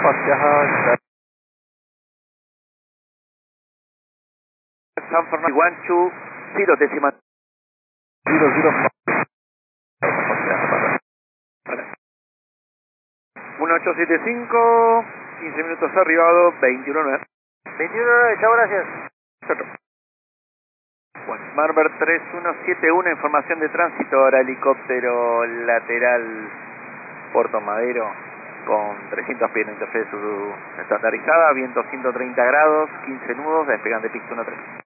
Pasaje San Fernando 120 decimal 00 1875, 15 minutos arribado, 21.9. 21.9, chao, gracias. Bueno, Marber 3171, información de tránsito, ahora helicóptero lateral Puerto Madero con 300 pies de interferencia estandarizada, viento 130 grados, 15 nudos, despegante pista 13.